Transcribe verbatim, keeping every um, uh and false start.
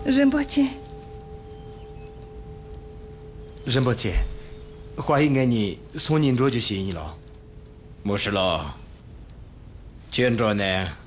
仁波切， 仁波切，华裔爱你送您着就谢你了。 没事了。见着呢，